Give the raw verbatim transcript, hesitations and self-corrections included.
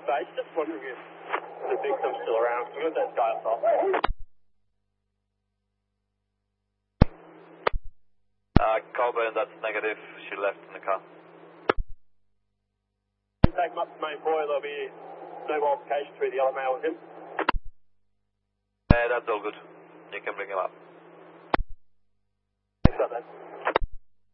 base. Just wondering if the victim's still around. We got that guy off. Uh, Colburn, that's negative. She left in the car. Take him up to main boy. There'll be no modification through the yellow mail with him.